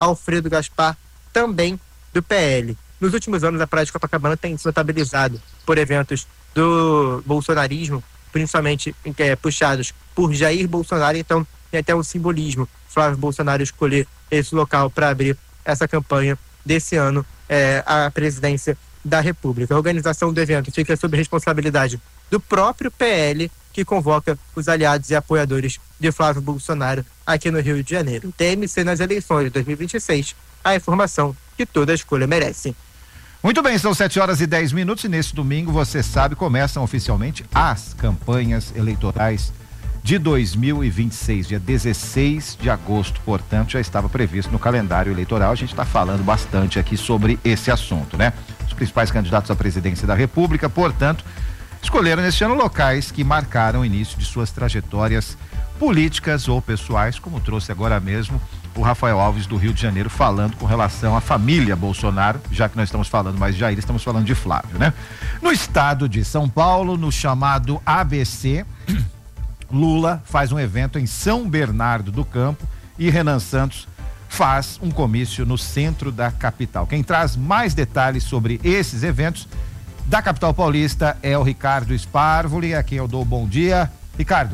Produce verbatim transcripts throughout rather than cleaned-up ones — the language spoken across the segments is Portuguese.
Alfredo Gaspar, também do P L. Nos últimos anos, a Praia de Copacabana tem se notabilizado por eventos do bolsonarismo, principalmente é, puxados por Jair Bolsonaro, então tem até um simbolismo Flávio Bolsonaro escolher esse local para abrir essa campanha desse ano é, à presidência da República. A organização do evento fica sob responsabilidade do próprio P L, que convoca os aliados e apoiadores de Flávio Bolsonaro aqui no Rio de Janeiro. T M C nas eleições de dois mil e vinte e seis, a informação que toda escolha merece. Muito bem, são sete horas e dez minutos e nesse domingo, você sabe, começam oficialmente as campanhas eleitorais de dois mil e vinte e seis, dia dezesseis de agosto, portanto, já estava previsto no calendário eleitoral. A gente está falando bastante aqui sobre esse assunto, né? Os principais candidatos à presidência da República, portanto, escolheram neste ano locais que marcaram o início de suas trajetórias políticas ou pessoais, como trouxe agora mesmo o Rafael Alves do Rio de Janeiro, falando com relação à família Bolsonaro, já que nós estamos falando mais de Jair, estamos falando de Flávio, né? No estado de São Paulo, no chamado A B C, Lula faz um evento em São Bernardo do Campo e Renan Santos faz um comício no centro da capital. Quem traz mais detalhes sobre esses eventos da capital paulista é o Ricardo Sparvoli, a quem eu dou bom dia. Ricardo.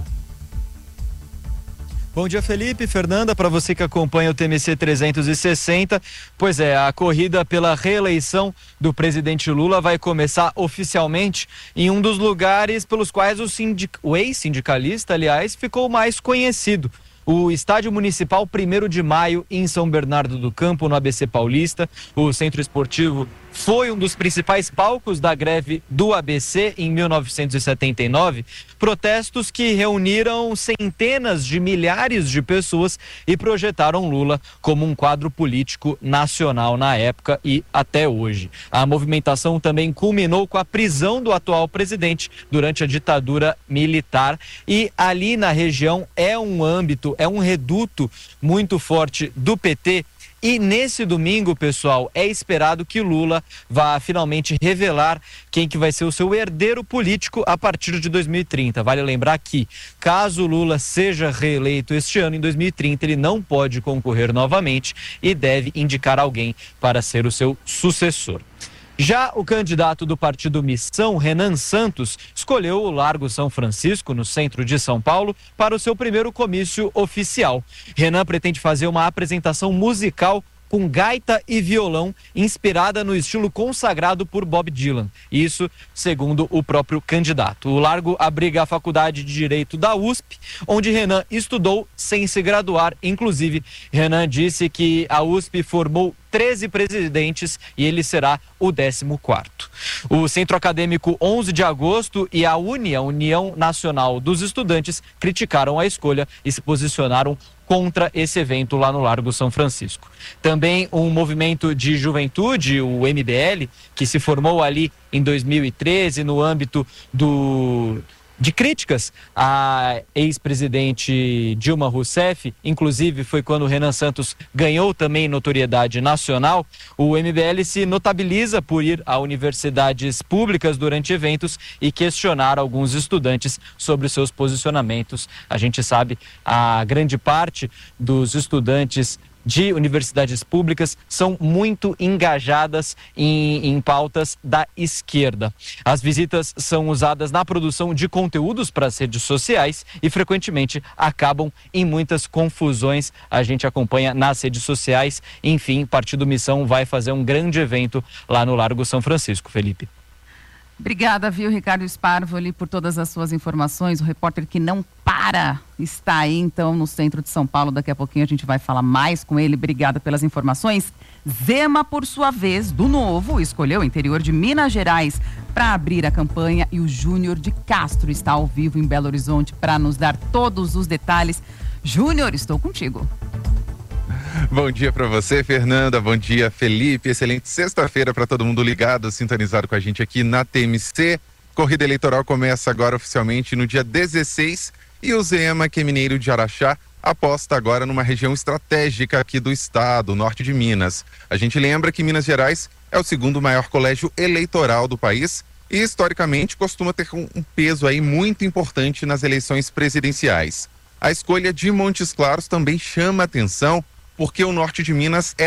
Bom dia, Felipe, Fernanda, para você que acompanha o T M C trezentos e sessenta. Pois é, a corrida pela reeleição do presidente Lula vai começar oficialmente em um dos lugares pelos quais o, sindic... o ex-sindicalista, aliás, ficou mais conhecido. O Estádio Municipal primeiro de Maio, em São Bernardo do Campo, no A B C Paulista. O centro esportivo foi um dos principais palcos da greve do A B C em mil novecentos e setenta e nove, protestos que reuniram centenas de milhares de pessoas e projetaram Lula como um quadro político nacional na época e até hoje. A movimentação também culminou com a prisão do atual presidente durante a ditadura militar e ali na região é um âmbito, é um reduto muito forte do P T. E nesse domingo, pessoal, é esperado que Lula vá finalmente revelar quem que vai ser o seu herdeiro político a partir de dois mil e trinta. Vale lembrar que, caso Lula seja reeleito este ano, em dois mil e trinta, ele não pode concorrer novamente e deve indicar alguém para ser o seu sucessor. Já o candidato do partido Missão, Renan Santos, escolheu o Largo São Francisco, no centro de São Paulo, para o seu primeiro comício oficial. Renan pretende fazer uma apresentação musical com gaita e violão, inspirada no estilo consagrado por Bob Dylan. Isso segundo o próprio candidato. O Largo abriga a Faculdade de Direito da U S P, onde Renan estudou sem se graduar. Inclusive, Renan disse que a U S P formou treze presidentes e ele será o décimo quarto. O Centro Acadêmico onze de agosto e a UNE, a União Nacional dos Estudantes, criticaram a escolha e se posicionaram contra esse evento lá no Largo São Francisco. Também um movimento de juventude, o M B L, que se formou ali em dois mil e treze no âmbito do... de críticas à ex-presidente Dilma Rousseff, inclusive foi quando o Renan Santos ganhou também notoriedade nacional. O M B L se notabiliza por ir a universidades públicas durante eventos e questionar alguns estudantes sobre seus posicionamentos. A gente sabe, a grande parte dos estudantes de universidades públicas são muito engajadas em, em pautas da esquerda. As visitas são usadas na produção de conteúdos para as redes sociais e frequentemente acabam em muitas confusões. A gente acompanha nas redes sociais. Enfim, o Partido Missão vai fazer um grande evento lá no Largo São Francisco, Felipe. Obrigada, viu, Ricardo Sparvoli, por todas as suas informações. O repórter que não para está aí, então, no centro de São Paulo. Daqui a pouquinho a gente vai falar mais com ele. Obrigada pelas informações. Zema, por sua vez, do Novo, escolheu o interior de Minas Gerais para abrir a campanha e o Júnior de Castro está ao vivo em Belo Horizonte para nos dar todos os detalhes. Júnior, estou contigo. Bom dia para você, Fernanda. Bom dia, Felipe. Excelente sexta-feira para todo mundo ligado, sintonizado com a gente aqui na T M C. Corrida eleitoral começa agora oficialmente no dia dezesseis e o Zema, que é mineiro de Araxá, aposta agora numa região estratégica aqui do estado, norte de Minas. A gente lembra que Minas Gerais é o segundo maior colégio eleitoral do país e historicamente costuma ter um peso aí muito importante nas eleições presidenciais. A escolha de Montes Claros também chama atenção, porque o norte de Minas é